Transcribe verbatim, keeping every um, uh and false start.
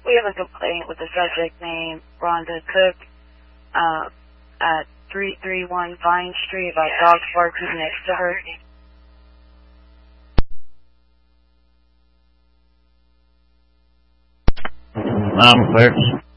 We have a complaint with the subject name Rhonda Cook uh, at three three one Vine Street about dogs barking next to her. I'm clear.